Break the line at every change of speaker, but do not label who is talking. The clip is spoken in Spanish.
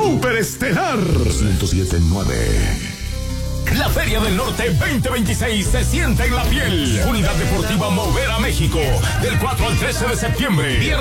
Superestelar 107.9.
La Feria del Norte 2026 se siente en la piel. Unidad Deportiva Mover a México. Del 4 al 13 de septiembre.